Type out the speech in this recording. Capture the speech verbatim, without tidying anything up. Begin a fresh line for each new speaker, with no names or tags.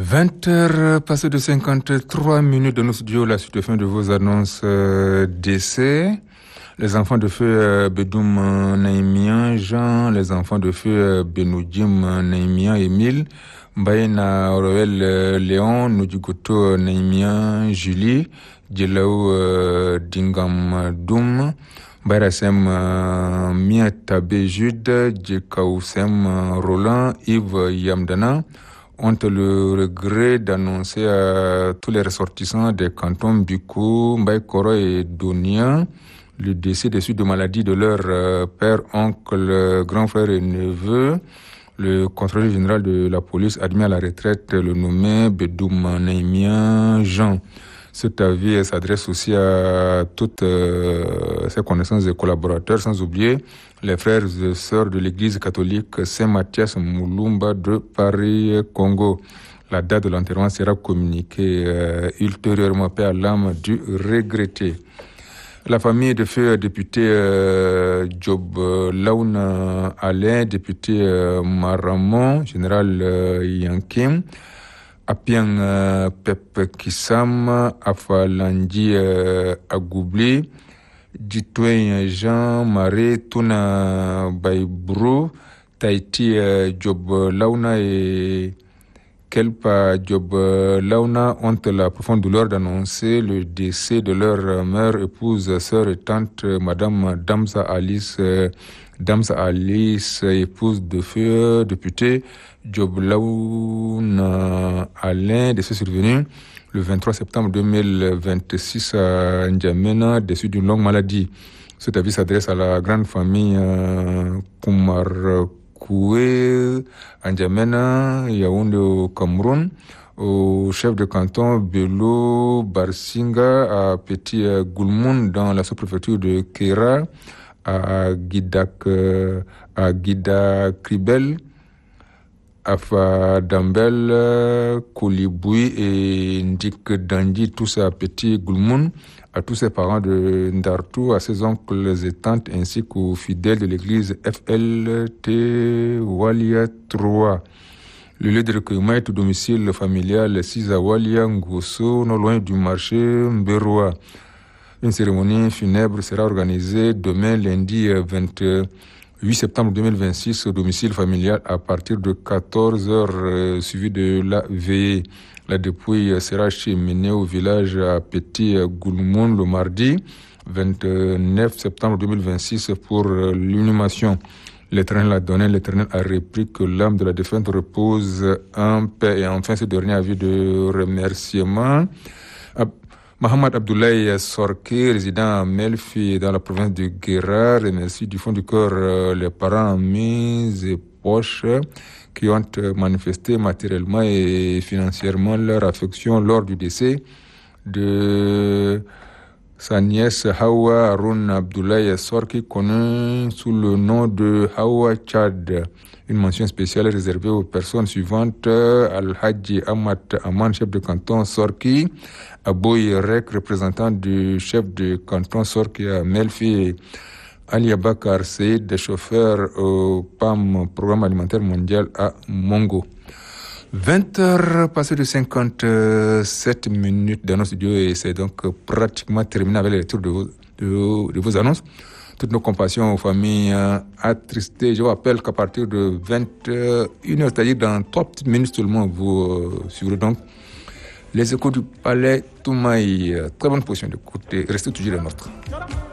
vingt heures passées de cinquante-trois minutes de nos studios, la suite de fin de vos annonces euh, d'essai. Les enfants de feu euh, Bedoum Naïmian Jean, les enfants de feu euh, Benoudim Naïmian Émile, Mbaïna Orwell euh, Léon, Noudjugoto Naïmian Julie, Djelaou euh, Dingam Doum, Bayrasem euh, Mia Tabé Jude, Djekaousem euh, Roland, Yves Yamdana, ont le regret d'annoncer à tous les ressortissants des cantons Bukou, Mbaïkoro et Donia le décès des suites de maladie de leur euh, père, oncle, grand frère et neveu. Le contrôleur général de la police admis à la retraite le nommé Bedoum Naïmian Jean. Cet avis s'adresse aussi à toutes euh, ses connaissances et collaborateurs, sans oublier les frères et sœurs de l'église catholique Saint-Mathias Moulumba de Paris, Congo. La date de l'enterrement sera communiquée euh, ultérieurement, paix à l'âme du regretté. La famille de feu député euh, Job euh, Launa Alain, député euh, Maramon, général euh, Yankim, Apiang euh, Pep Kissam, Afalandi euh, Agoubli, Ditoyen Jean Marie Tuna Baïbrou, Tahiti euh, Job Launa et Kelpa Job Launa ont la profonde douleur d'annoncer le décès de leur mère, épouse, sœur et tante, Madame Damsa Alice, Damsa Alice, épouse de feu, député Job Launa Alain, décès survenu le vingt-trois septembre deux mille vingt-six à N'Djamena, décès d'une longue maladie. Cet avis s'adresse à la grande famille euh, Koumar Koué, N'Djamena, Yaoundé au Cameroun, au chef de canton Bello Barsinga, à Petit Goulmoun dans la sous-préfecture de Kéra, à Guidak, à Guida Kribel, à Fadambel, Koliboui et Ndik Dandi, tous à Petit Goulmoun, à tous ses parents de Ndartou, à ses oncles et tantes, ainsi qu'aux fidèles de l'église F L T Walia trois. Le lieu de recueillement est au domicile familial six à Walia Ngosso, non loin du marché Mberoa. Une cérémonie funèbre sera organisée demain, lundi vingt-huit septembre deux mille vingt-six, au domicile familial à partir de quatorze heures, euh, suivi de la veillée. La dépouille sera cheminée au village à Petit Goulmoun le mardi vingt-neuf septembre deux mille vingt-six pour l'inhumation. L'Éternel a donné, l'Éternel a repris, que l'âme de la défunte repose en paix. Et enfin, ce dernier avis de remerciement. Mohamed Abdoulaye Sorki, résident à Melfi dans la province de Guéra, remercie du fond du cœur euh, les parents, amis et proches qui ont manifesté matériellement et financièrement leur affection lors du décès de sa nièce Hawa Haroun Abdoulaye Sorki, connue sous le nom de Hawa Tchad. Une mention spéciale est réservée aux personnes suivantes: Al-Hadji Ahmad Aman, chef de canton Sorki, Aboy Rek, représentant du chef de canton Sorki à Melfi, Ali Abakar Seyd, chauffeur au P A M, Programme alimentaire mondial à Mongo. vingt heures passées de cinquante-sept minutes dans nos studios, et c'est donc pratiquement terminé avec les lectures de vos, de, de vos annonces. Toutes nos compassions aux familles euh, attristées. Je vous rappelle qu'à partir de vingt et une heures, c'est-à-dire dans trois petites minutes seulement, vous euh, suivrez donc les échos du palais Toumaï. Très bonne position d'écoute et restez toujours les nôtres.